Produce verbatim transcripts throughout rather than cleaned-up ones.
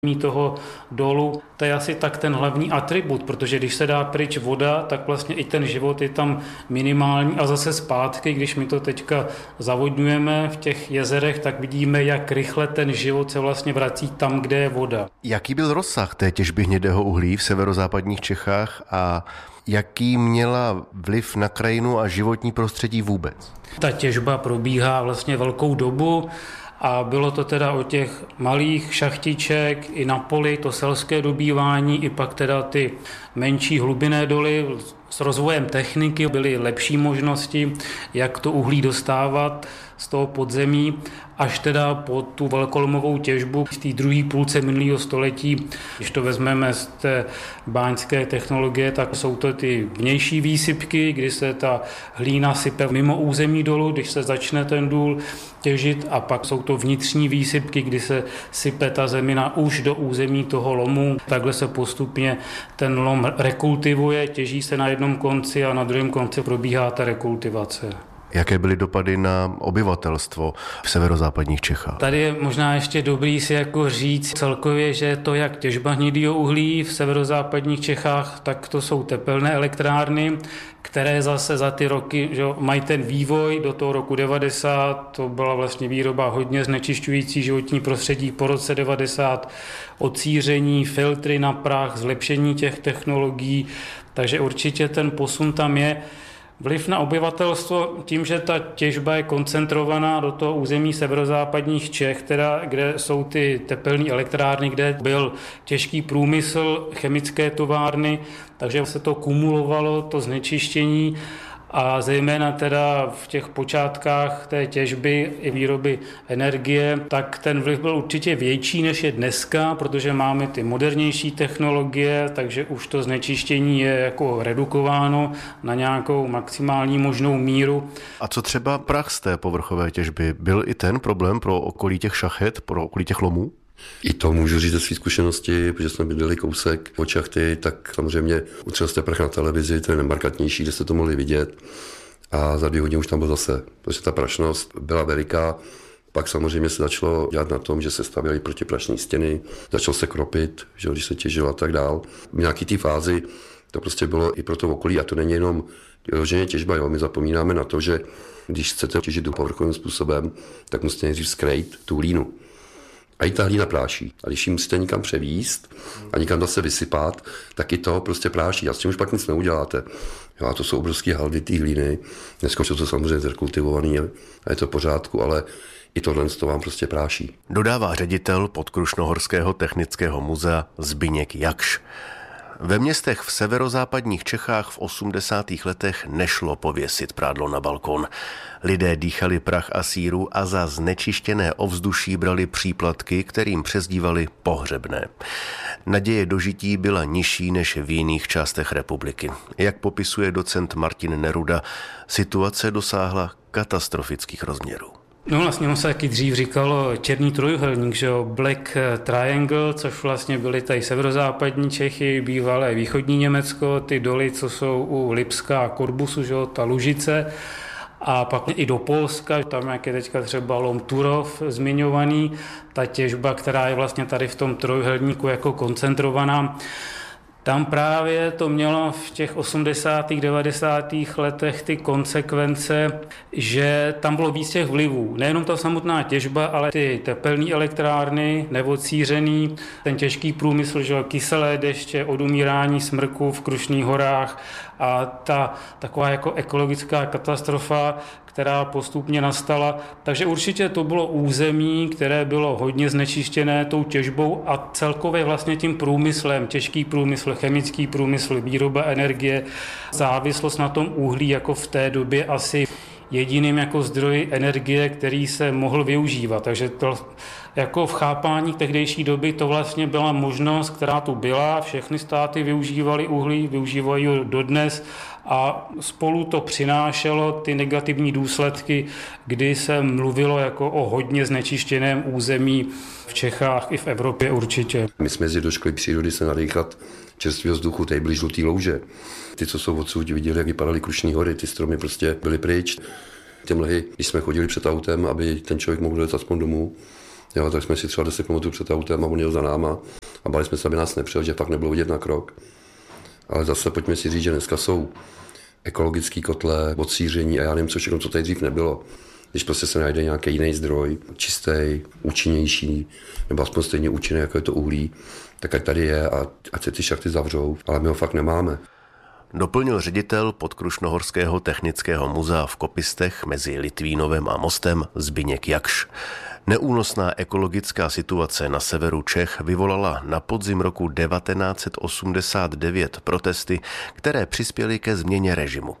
toho dolu, to je asi tak ten hlavní atribut, protože když se dá pryč voda, tak vlastně i ten život je tam minimální a zase zpátky, když my to teďka zavodňujeme v těch jezerech, tak vidíme, jak rychle ten život se vlastně vrací tam, kde je voda. Jaký byl rozsah té těžby hnědého uhlí v severozápadních Čechách a jaký měla vliv na krajinu a životní prostředí vůbec? Ta těžba probíhá vlastně velkou dobu. A bylo to teda o těch malých šachtiček i na poli, to selské dobývání, i pak teda ty menší hlubinné doly. S rozvojem techniky byly lepší možnosti, jak to uhlí dostávat z toho podzemí, až teda po tu velkolomovou těžbu v té druhé půlce minulého století. Když to vezmeme z té báňské technologie, tak jsou to ty vnější výsypky, kdy se ta hlína sype mimo území dolu, když se začne ten důl těžit, a pak jsou to vnitřní výsypky, kdy se sype ta zemina už do území toho lomu. Takhle se postupně ten lom rekultivuje, těží se na jednom konci a na druhém konci probíhá ta rekultivace. Jaké byly dopady na obyvatelstvo v severozápadních Čechách? Tady je možná ještě dobrý si jako říct celkově, že to jak těžba hnědého uhlí v severozápadních Čechách, tak to jsou tepelné elektrárny, které zase za ty roky, že mají ten vývoj do toho roku devadesát, to byla vlastně výroba hodně znečišťující životní prostředí po roce devadesát, odsíření, filtry na prach, zlepšení těch technologií, takže určitě ten posun tam je. Vliv na obyvatelstvo tím, že ta těžba je koncentrovaná do toho území severozápadních Čech, teda, kde jsou ty tepelné elektrárny, kde byl těžký průmysl, chemické továrny, takže se to kumulovalo, to znečištění, a zejména teda v těch počátkách té těžby i výroby energie, tak ten vliv byl určitě větší, než je dneska, protože máme ty modernější technologie, takže už to znečištění je jako redukováno na nějakou maximální možnou míru. A co třeba prach z té povrchové těžby? Byl i ten problém pro okolí těch šachet, pro okolí těch lomů? I to můžu říct ze své zkušenosti, protože jsme bydleli kousek od šachty, tak samozřejmě utřel jste prach na televizi, to je nejmarkantnější, kde jste to mohli vidět. A za dvě hodiny už tam byl zase, protože ta prašnost byla veliká. Pak samozřejmě se začalo dělat na tom, že se stavěly protiprašní stěny, začalo se kropit, že když se těžilo a tak dál. V nějaký té fázi to prostě bylo i pro to okolí, a to není jenom vyloženě těžba, jo. My zapomínáme na to, že když chcete těžit povrchovým způsobem, tak musíte nejdřív skrejt tu hlínu. A i ta hlína práší. A když ji musíte někam převíst a někam zase vysypat, tak i to prostě práší. A s tím už pak nic neuděláte. Jo, a to jsou obrovské haldy té hlíny. Dneska jsou to samozřejmě zrekultivovaný a je to v pořádku, ale i tohle to vám prostě práší. Dodává ředitel Podkrušnohorského technického muzea Zbyněk Jakš. Ve městech v severozápadních Čechách v osmdesátých letech nešlo pověsit prádlo na balkon. Lidé dýchali prach a síru a za znečištěné ovzduší brali příplatky, kterým přezdívali pohřebné. Naděje dožití byla nižší než v jiných částech republiky. Jak popisuje docent Martin Neruda, situace dosáhla katastrofických rozměrů. No vlastně on se taky dřív říkalo černý trojuhelník, že jo, Black Triangle, což vlastně byly tady severozápadní Čechy, bývalé východní Německo, ty doly, co jsou u Lipska a Korbusu, že jo, ta Lužice, a pak i do Polska, tam jak je teďka třeba lom Turów zmiňovaný, ta těžba, která je vlastně tady v tom trojuhelníku jako koncentrovaná. Tam právě to mělo v těch osmdesátých, devadesátých letech ty konsekvence, že tam bylo víc těch vlivů. Nejenom ta samotná těžba, ale ty tepelné elektrárny, neodsířený, ten těžký průmysl, že kyselé deště, odumírání smrků v Krušných horách a ta taková jako ekologická katastrofa, která postupně nastala. Takže určitě to bylo území, které bylo hodně znečištěné tou těžbou a celkově vlastně tím průmyslem, těžký průmysl, chemický průmysl, výroba energie, závislost na tom uhlí jako v té době asi jediným jako zdroj energie, který se mohl využívat. Takže to jako v chápání tehdejší doby to vlastně byla možnost, která tu byla. Všechny státy využívaly uhlí, využívají ho dodnes a spolu to přinášelo ty negativní důsledky, kdy se mluvilo jako o hodně znečištěném území v Čechách i v Evropě určitě. My jsme jezdili do školy přírody se nadýchat čerstvého vzduchu, tady byly žlutý louže. Ty, co jsou odsud, viděli, jak vypadaly Krušní hory, ty stromy prostě byly pryč. Ty mlhy, když jsme chodili před autem, aby ten člověk mohl dojet aspoň domů, Jo, tak jsme si třeba deset kilometrů před autem a on jel za náma a báli jsme se, aby nás nepřijel, že fakt nebylo vidět na krok. Ale zase pojďme si říct, že dneska jsou ekologický kotle, odsíření a já nevím, co všechno, co tady dřív nebylo. Když prostě se najde nějaký jiný zdroj, čistý, účinnější, nebo aspoň stejně účinný, jako je to uhlí, tak ať tady je a ať se ty šachty zavřou, ale my ho fakt nemáme. Doplnil ředitel Podkrušnohorského technického muzea v Kopistech mezi Litvínovem a Mostem Zbyněk Jakš. Neúnosná ekologická situace na severu Čech vyvolala na podzim roku devatenáct set osmdesát devět protesty, které přispěly ke změně režimu.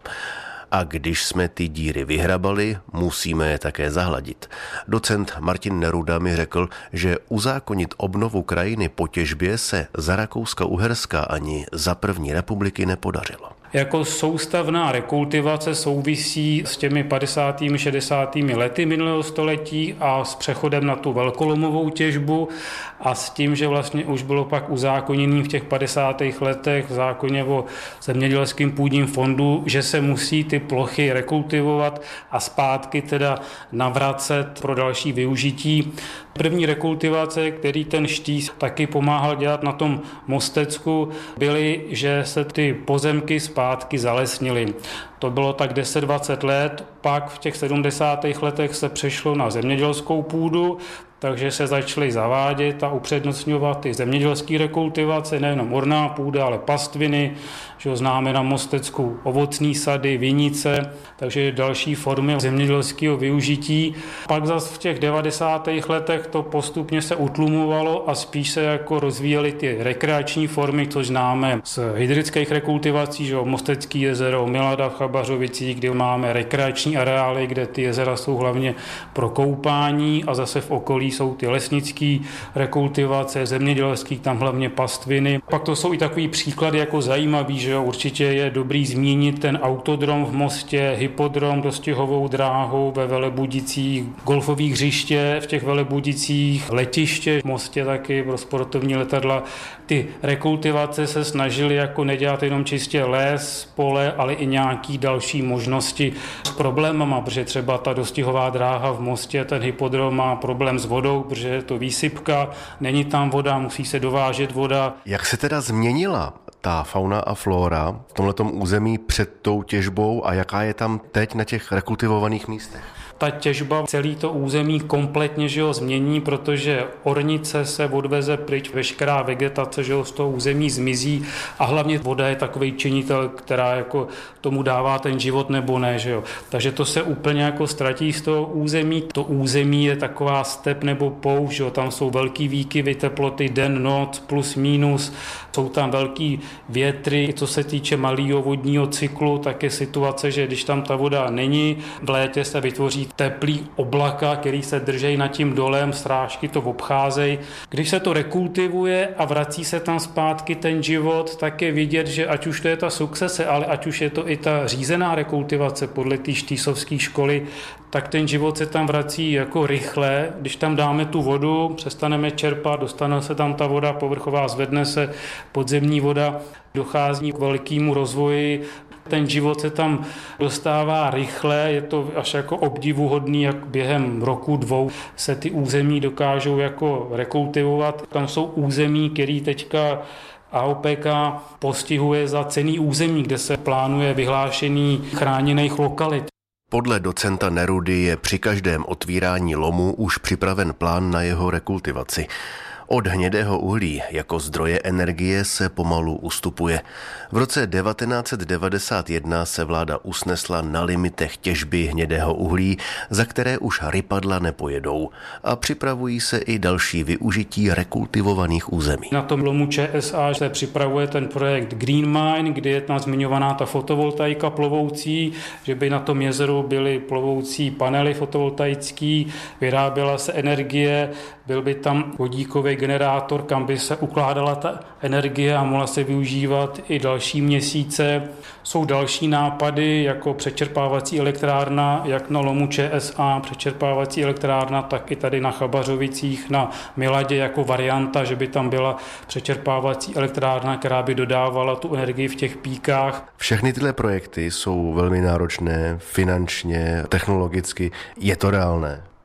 A když jsme ty díry vyhrabali, musíme je také zahladit. Docent Martin Neruda mi řekl, že uzákonit obnovu krajiny po těžbě se za Rakouska-Uherska ani za první republiky nepodařilo. Jako soustavná rekultivace souvisí s těmi padesátými šedesátými lety minulého století a s přechodem na tu velkolomovou těžbu a s tím, že vlastně už bylo pak uzákonění v těch padesátých letech v zákoně o zemědělském půdním fondu, že se musí ty plochy rekultivovat a zpátky teda navracet pro další využití. První rekultivace, který ten Štýs taky pomáhal dělat na tom Mostecku, byly, že se ty pozemky zpátky zalesnily. To bylo tak deset dvacet let, pak v těch sedmdesátých letech se přešlo na zemědělskou půdu, takže se začaly zavádět a upřednostňovat ty zemědělské rekultivace, nejenom orná půda, ale pastviny, že známe na Mostecku ovocní sady, vinice, takže další formy zemědělského využití. Pak zase v těch devadesátých letech to postupně se utlumovalo a spíš se jako rozvíjely ty rekreační formy, což známe z hydrických rekultivací, že Mostecký jezero, Milada v Chabařovicích, kde máme rekreační areály, kde ty jezera jsou hlavně pro koupání a zase v okolí jsou ty lesnické rekultivace, zemědělský, tam hlavně pastviny. Pak to jsou i takový příklady jako zajímavý, že jo, určitě je dobrý zmínit ten autodrom v Mostě, hypodrom, dostihovou dráhu ve Velebudicích, golfové hřiště v těch Velebudicích, letiště v Mostě taky pro sportovní letadla. Ty rekultivace se snažily jako nedělat jenom čistě les, pole, ale i nějaký další možnosti s problémama, protože třeba ta dostihová dráha v Mostě, ten hypodrom má problém s vodou, protože je to výsypka, není tam voda, musí se dovážet voda. Jak se teda změnila ta fauna a flora v tomhletom území před tou těžbou a jaká je tam teď na těch rekultivovaných místech? Ta těžba celý to území kompletně, že ho změní, protože ornice se odveze pryč, veškerá vegetace, že ho z toho území zmizí a hlavně voda je takový činitel, která jako tomu dává ten život nebo ne, že jo. Takže to se úplně jako ztratí z toho území. To území je taková step nebo poušť, že jo. Tam jsou velký výkyvy teploty, den, noc, plus, minus, jsou tam velký větry. Co se týče malého vodního cyklu, tak je situace, že když tam ta voda není, v létě se vytvoří teplý oblaka, který se drží nad tím dolem, srážky to obcházejí. Když se to rekultivuje a vrací se tam zpátky ten život, tak je vidět, že ať už to je ta sukcese, ale ať už je to i ta řízená rekultivace podle té štýsovské školy, tak ten život se tam vrací jako rychle. Když tam dáme tu vodu, přestaneme čerpat, dostane se tam ta voda povrchová, zvedne se podzemní voda, dochází k velkému rozvoji. Ten život se tam dostává rychle, je to až jako obdivuhodný, jak během roku, dvou se ty území dokážou jako rekultivovat. Tam jsou území, který teďka A O P K postihuje za cenný území, kde se plánuje vyhlášení chráněných lokalit. Podle docenta Nerudy je při každém otvírání lomu už připraven plán na jeho rekultivaci. Od hnědého uhlí jako zdroje energie se pomalu ustupuje. V roce devatenáct set devadesát jedna se vláda usnesla na limitech těžby hnědého uhlí, za které už rypadla nepojedou, a připravují se i další využití rekultivovaných území. Na tom lomu Č S A se připravuje ten projekt Green Mine, kde je tam zmiňovaná ta fotovoltaika plovoucí, že by na tom jezeru byly plovoucí panely fotovoltaické, vyráběla se energie, byl by tam vodíkový generátor, kam by se ukládala ta energie a mohla se využívat i další měsíce. Jsou další nápady, jako přečerpávací elektrárna, jak na lomu Č S A, přečerpávací elektrárna, tak i tady na Chabařovicích, na Miladě jako varianta, že by tam byla přečerpávací elektrárna, která by dodávala tu energii v těch píkách. Všechny tyhle projekty jsou velmi náročné finančně, technologicky. Je to reálné?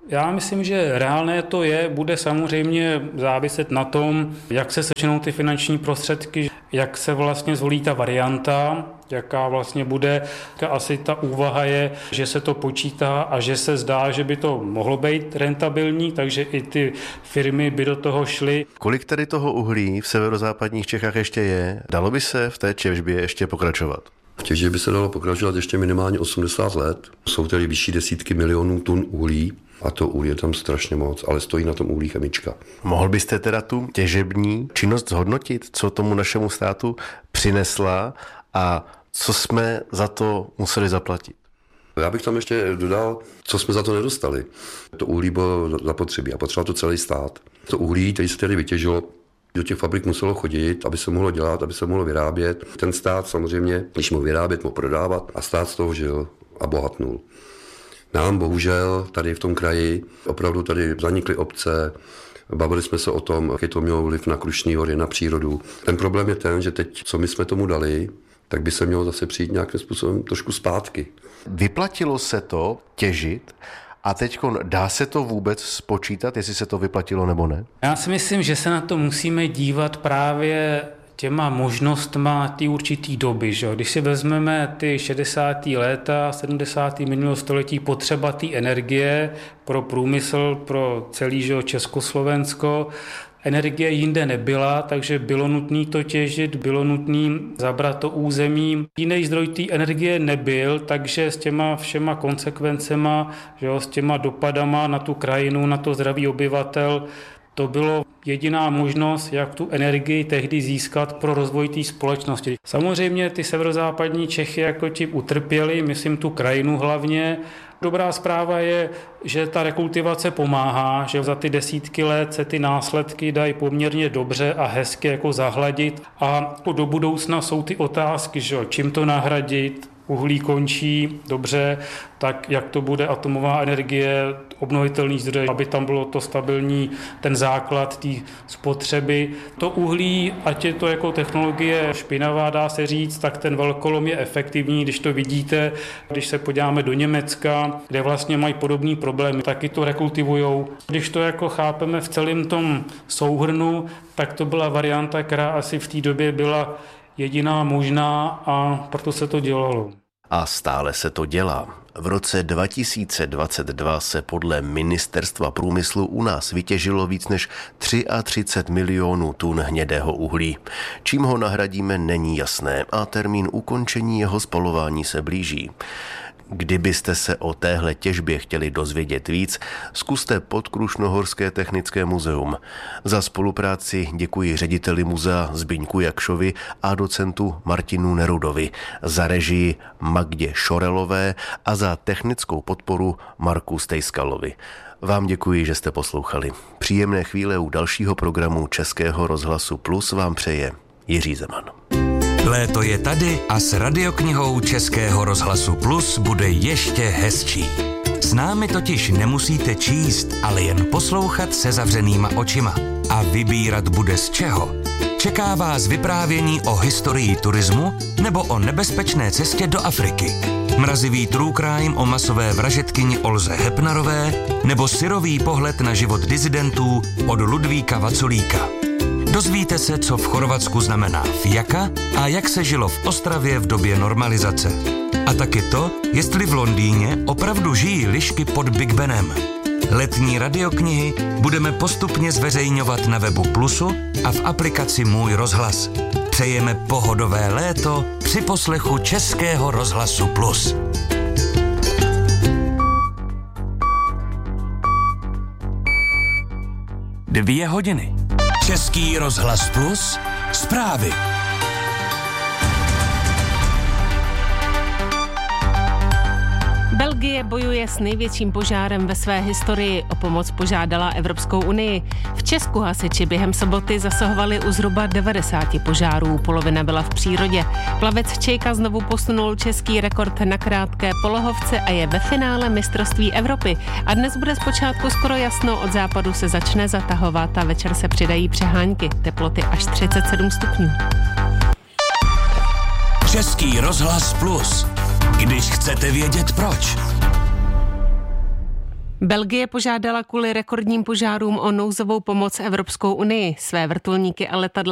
Já myslím, že reálné to je, bude samozřejmě záviset na tom, jak se sečnou ty finanční prostředky, jak se vlastně zvolí ta varianta, jaká vlastně bude. Asi ta úvaha je, že se to počítá a že se zdá, že by to mohlo být rentabilní, takže i ty firmy by do toho šly. Kolik tady toho uhlí v severozápadních Čechách ještě je? Dalo by se v té těžbě ještě pokračovat? V těžbě by se dalo pokračovat ještě minimálně osmdesát let. Jsou tady vyšší desítky milionů tun uhlí a to uhlí je tam strašně moc, ale stojí na tom uhlí chemička. Mohl byste teda tu těžební činnost zhodnotit, co tomu našemu státu přinesla a co jsme za to museli zaplatit? Já bych tam ještě dodal, co jsme za to nedostali. To uhlí bylo zapotřebí a potřeboval to celý stát. To uhlí, který se tady vytěžilo, do těch fabrik muselo chodit, aby se mohlo dělat, aby se mohlo vyrábět. Ten stát samozřejmě, když mohl vyrábět, mohl prodávat a stát z toho žil a bohatnul. Nám bohužel tady v tom kraji opravdu tady zanikly obce, bavili jsme se o tom, jaký to mělo vliv na Krušný hory, na přírodu. Ten problém je ten, že teď, co my jsme tomu dali, tak by se mělo zase přijít nějakým způsobem trošku zpátky. Vyplatilo se to těžit a teď dá se to vůbec spočítat, jestli se to vyplatilo nebo ne? Já si myslím, že se na to musíme dívat právě těma možnostma ty určitý doby. Že? Když si vezmeme ty šedesátá léta, sedmdesátá minulého století, potřeba té energie pro průmysl, pro celý že, Československo, energie jinde nebyla, takže bylo nutné to těžit, bylo nutné zabrat to území. Jiný zdroj té energie nebyl, takže s těma všema konsekvencema, že jo, s těma dopadama na tu krajinu, na to zdraví obyvatel, to bylo jediná možnost, jak tu energii tehdy získat pro rozvoj té společnosti. Samozřejmě ty severozápadní Čechy jako tím utrpěli, myslím tu krajinu hlavně. Dobrá zpráva je, že ta rekultivace pomáhá, že za ty desítky let se ty následky dají poměrně dobře a hezky jako zahladit a do budoucna jsou ty otázky, že čím to nahradit, uhlí končí, dobře, tak jak to bude atomová energie, obnovitelný zdroj, aby tam bylo to stabilní, ten základ té spotřeby. To uhlí, ať je to jako technologie špinavá, dá se říct, tak ten velkolom je efektivní, když to vidíte, když se podíváme do Německa, kde vlastně mají podobný problémy, taky to rekultivujou. Když to jako chápeme v celém tom souhrnu, tak to byla varianta, která asi v té době byla jediná možná a proto se to dělalo. A stále se to dělá. V roce dva tisíce dvacet dva se podle Ministerstva průmyslu u nás vytěžilo víc než třicet tři milionů tun hnědého uhlí. Čím ho nahradíme, není jasné a termín ukončení jeho spalování se blíží. Kdybyste se o téhle těžbě chtěli dozvědět víc, zkuste Podkrušnohorské technické muzeum. Za spolupráci děkuji řediteli muzea Zbyňku Jakšovi a docentu Martinu Nerudovi, za režii Magdě Šorelové a za technickou podporu Marku Stejskalovi. Vám děkuji, že jste poslouchali. Příjemné chvíle u dalšího programu Českého rozhlasu Plus vám přeje Jiří Zeman. Léto je tady a s radioknihou Českého rozhlasu Plus bude ještě hezčí. S námi totiž nemusíte číst, ale jen poslouchat se zavřenýma očima. A vybírat bude z čeho. Čeká vás vyprávění o historii turismu nebo o nebezpečné cestě do Afriky. Mrazivý true crime o masové vražedkyni Olze Hepnarové nebo syrový pohled na život disidentů od Ludvíka Vaculíka. Dozvíte se, co v Chorvatsku znamená fijaka a jak se žilo v Ostravě v době normalizace. A taky to, jestli v Londýně opravdu žijí lišky pod Big Benem. Letní radioknihy budeme postupně zveřejňovat na webu Plusu a v aplikaci Můj rozhlas. Přejeme pohodové léto při poslechu Českého rozhlasu Plus. Dvě hodiny. Český rozhlas Plus. Zprávy. Belgie bojuje s největším požárem ve své historii. O pomoc požádala Evropskou unii. V Česku hasiči během soboty zasahovali u zhruba devadesáti požárů. Polovina byla v přírodě. Plavec Čejka znovu posunul český rekord na krátké polohovce a je ve finále mistrovství Evropy. A dnes bude zpočátku skoro jasno, od západu se začne zatahovat a večer se přidají přehánky. Teploty až třicet sedm stupňů. Český rozhlas Plus. Když chcete vědět proč. Belgie požádala kvůli rekordním požárům o nouzovou pomoc Evropskou unii. Své vrtulníky a letadla